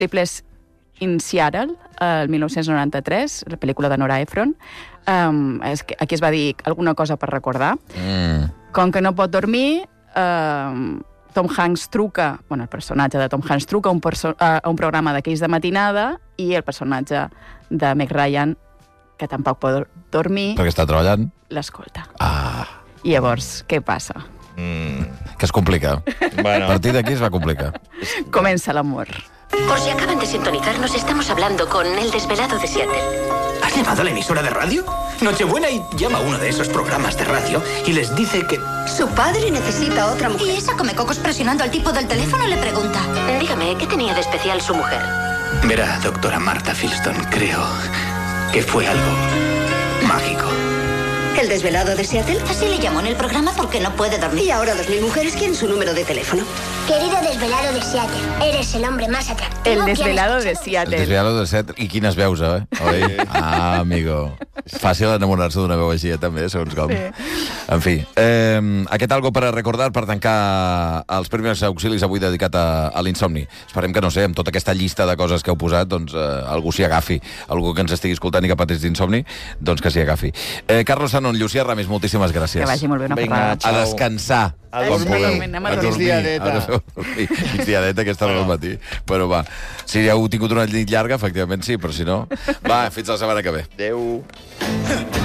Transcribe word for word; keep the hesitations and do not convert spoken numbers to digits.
Sleepless in Seattle, el mil nou-cents noranta-tres, la pel·lícula de Nora Ephron. Um, és que aquí es va dir alguna cosa per recordar. Mm. Com que no pot dormir, um, Tom Hanks truca, bueno, el personatge de Tom Hanks truca a un, perso a un programa d'aquells de matinada i el personatge de Meg Ryan, que tampoc pot dormir, Perquè està treballant. l'escolta. Ah. I llavors, què passa? Mm. Que es complica. Bueno. A partir d'aquí es va complicar. Comença l'amor. Por si acaban de sintonizarnos, estamos hablando con El Desvelado de Seattle. ¿Has llamado a la emisora de radio? Nochebuena y llama a uno de esos programas de radio y les dice que... Su padre necesita otra mujer. Y esa comecocos presionando al tipo del teléfono le pregunta: Dígame, ¿qué tenía de especial su mujer? Verá, doctora Marta Filston, creo que fue algo mágico. ¿El Desvelado de Seattle? Así le llamó en el programa porque no puede dormir. Y ahora dos mil mujeres quieren su número de teléfono. Querido Desvelado de Seattle, eres el hombre más atractivo. El Desvelado que de han escuchado. El Seattle. desviado de set. I quines veus, eh? Oi? Ah, amigo. Fàcil enamorar-se d'una veu així, eh, també, segons com. Sí. En fi, eh, aquest algo per a recordar per tancar els primers auxilis avui dedicat a, a l'insomni. Esperem que, no sé, amb tota aquesta llista de coses que heu posat, doncs eh, algú s'hi agafi. Algú que ens estigui escoltant i que pateix d'insomni, doncs que s'hi agafi. Eh, Carlos Sanon, Llucia Ramis, moltíssimes gràcies. Que vagi molt bé una Vinga, ferrada. xau. A descansar. A quan dormir. pugueu. Anem a A dormir. dormir. Migdiadeta. A dormir. Migdiadeta, aquesta hora del matí. Però va, si heu tingut una nit llarga, efectivament sí, però si no... Va, fins la setmana que ve. Adéu.